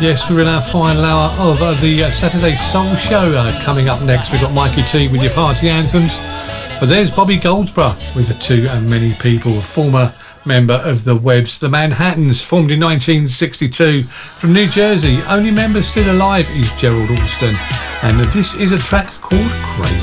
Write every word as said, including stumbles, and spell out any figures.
Yes, we're in our final hour of uh, the uh, Saturday Soul Show. Uh, coming up next, we've got Mikey T with your party anthems. But there's Bobby Goldsboro with the Too and Many People, a former member of the Webbs, the Manhattans, formed in nineteen sixty-two from New Jersey. Only member still alive is Gerald Alston. And this is a track called Crazy.